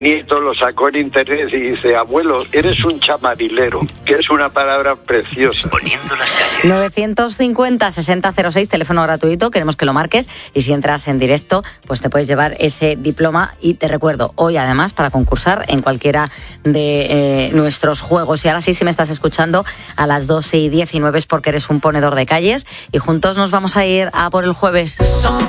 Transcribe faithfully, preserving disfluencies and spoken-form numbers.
nieto lo sacó en internet y dice: abuelo, eres un chamarilero, que es una palabra preciosa. Poniendo las calles. novecientos cincuenta, sesenta cero seis, teléfono gratuito, queremos que lo marques y si entras en directo, pues te puedes llevar ese diploma. Y te recuerdo, hoy además, para concursar en cualquiera de eh, nuestros juegos. Y ahora sí, si me estás escuchando, a las doce y diecinueve es porque eres un ponedor de calles y juntos nos vamos a ir a por el jueves.